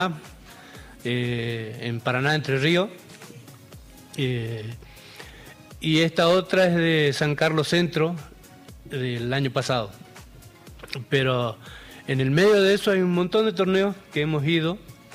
en Paraná, Entre Ríos. Y esta otra es de San Carlos Centro, del año pasado. Pero en el medio de eso hay un montón de torneos que hemos ido.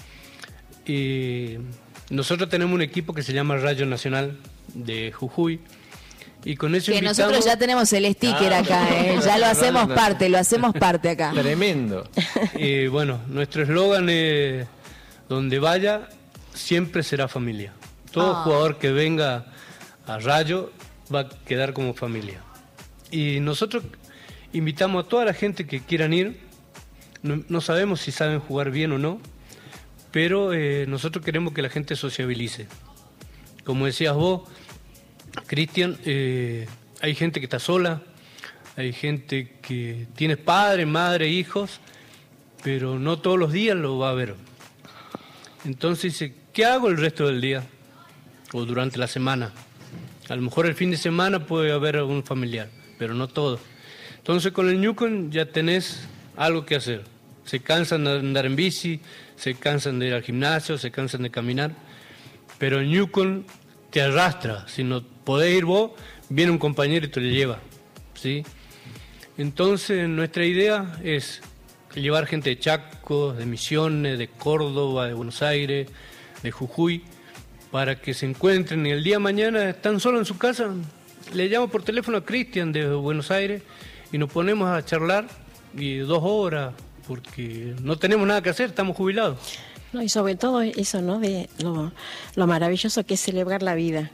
Y nosotros tenemos un equipo que se llama Rayo Nacional de Jujuy. Y con eso que invitamos... nosotros ya tenemos el sticker acá, ya lo hacemos parte acá. Tremendo. Y bueno, nuestro eslogan es: donde vaya, siempre será familia. Todo jugador que venga a Rayo va a quedar como familia. Y nosotros invitamos a toda la gente que quieran ir. No sabemos si saben jugar bien o no, pero nosotros queremos que la gente sociabilice. Como decías vos, Cristian, hay gente que está sola, hay gente que tiene padre, madre, hijos, pero no todos los días lo va a ver. Entonces dice, ¿qué hago el resto del día? O durante la semana. A lo mejor el fin de semana puede haber algún familiar, pero no todo. Entonces con el Newcon ya tenés algo que hacer. Se cansan de andar en bici, se cansan de ir al gimnasio, se cansan de caminar, pero el Newcon te arrastra. Si no podés ir vos, viene un compañero y te lo lleva, ¿sí? Entonces nuestra idea es llevar gente de Chaco, de Misiones, de Córdoba, de Buenos Aires, de Jujuy, para que se encuentren y el día de mañana están solos en su casa. Le llamo por teléfono a Cristian de Buenos Aires y nos ponemos a charlar y 2 horas, porque no tenemos nada que hacer, estamos jubilados. No, y sobre todo eso, ¿no? De lo maravilloso que es celebrar la vida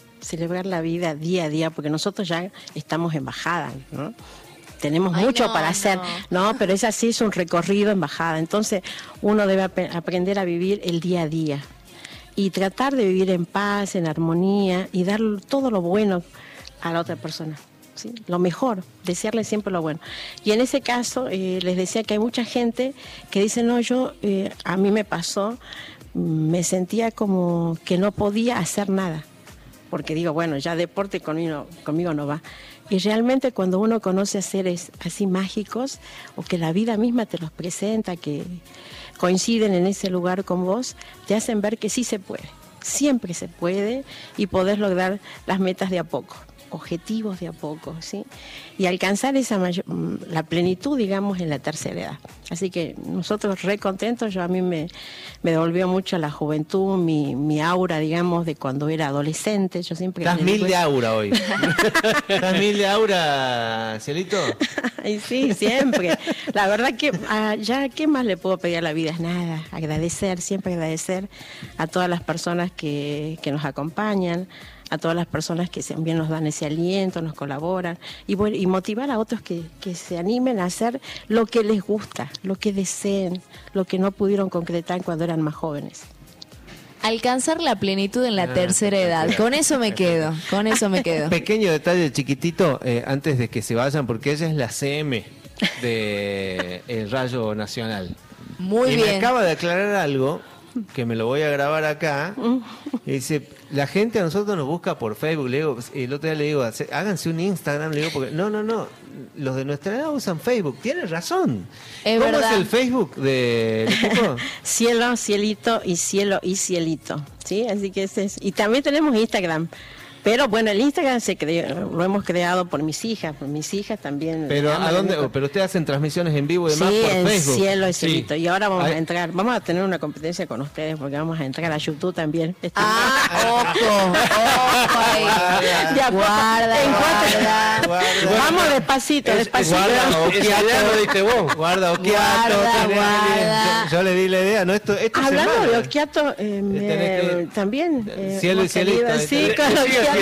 día a día, porque nosotros ya estamos en bajada, ¿no? Tenemos mucho para hacer, ¿no? Pero es así, es un recorrido en bajada. Entonces uno debe aprender a vivir el día a día y tratar de vivir en paz, en armonía y dar todo lo bueno a la otra persona, ¿sí? Lo mejor, desearle siempre lo bueno. Y en ese caso, les decía que hay mucha gente que dice, no, a mí me pasó, me sentía como que no podía hacer nada, porque digo, bueno, ya deporte conmigo no va. Y realmente cuando uno conoce a seres así mágicos, o que la vida misma te los presenta, que coinciden en ese lugar con vos, te hacen ver que sí se puede, siempre se puede, y podés lograr las metas de a poco, objetivos de a poco, ¿sí? Y alcanzar la plenitud, digamos, en la tercera edad. Así que nosotros re contentos. A mí me devolvió mucho la juventud, mi aura, digamos, de cuando era adolescente. Yo siempre... Estás mil de aura hoy. ¿Estás mil de aura, Cielito? Ay, sí, siempre. La verdad que ya, ¿qué más le puedo pedir a la vida? Es nada, agradecer, siempre agradecer a todas las personas que nos acompañan, a todas las personas que también nos dan ese aliento, nos colaboran, y motivar a otros que se animen a hacer lo que les gusta, lo que deseen, lo que no pudieron concretar cuando eran más jóvenes. Alcanzar la plenitud en la tercera edad, con eso me quedo. Pequeño detalle chiquitito, antes de que se vayan, porque ella es la CM de el Rayo Nacional. Muy y bien. Me acaba de aclarar algo que me lo voy a grabar acá. Y dice, la gente a nosotros nos busca por Facebook. Le digo, el otro día le digo, háganse un Instagram. Le digo, porque no, los de nuestra edad usan Facebook. Tienes razón. Es ¿Cómo verdad. es el Facebook del equipo? Cielo, cielito y cielo y cielito, ¿sí? Así que ese es. Y también tenemos Instagram. Pero bueno, el Instagram lo hemos creado por mis hijas también. Pero ¿a dónde? Pero ustedes hacen transmisiones en vivo y demás sí, por en Facebook. Cielo y cielito. Sí. Y ahora vamos a tener una competencia con ustedes, porque vamos a entrar a YouTube también. Ojo ahí. Guarda. Vamos despacito. Guarda, Okiato. Guarda, Okiato. Guarda. Yo le di la idea, ¿no? Esto Hablando semana. de Okiato, Tenés también. Cielo y cielito. Sí, con Okiato.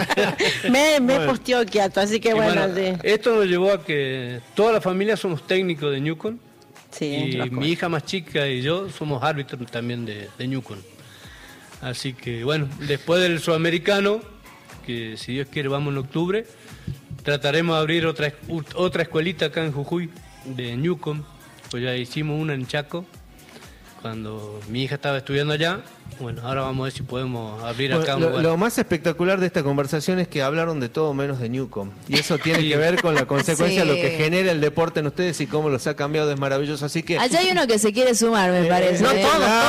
Me Bueno. posteó Okiato, así que Y bueno. esto nos llevó a que toda la familia somos técnicos de Newcon. Sí, Y mi hija más chica y yo somos árbitros también de Newcon. Así que bueno, después del sudamericano, que si Dios quiere vamos en octubre, trataremos de abrir otra escuelita acá en Jujuy de Newcon, pues ya hicimos una en Chaco, cuando mi hija estaba estudiando allá. Bueno, ahora vamos a ver si podemos abrir acá un Bueno, lugar. lo más espectacular de esta conversación es que hablaron de todo menos de Newcomb. Y eso tiene que ver con la consecuencia de Sí. lo que genera el deporte en ustedes y cómo los ha cambiado. Es maravilloso. Así que Allá hay uno que se quiere sumar, me parece. No ¿eh? todos,